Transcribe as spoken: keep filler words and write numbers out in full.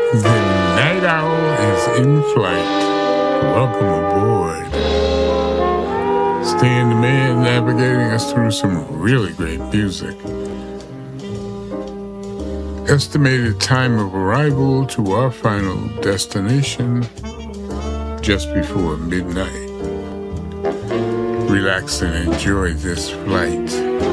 The Night Owl is in flight. Welcome aboard. Stan the Man navigating us through some really great music. Estimated time of arrival to our final destination, just before midnight. Relax and enjoy this flight.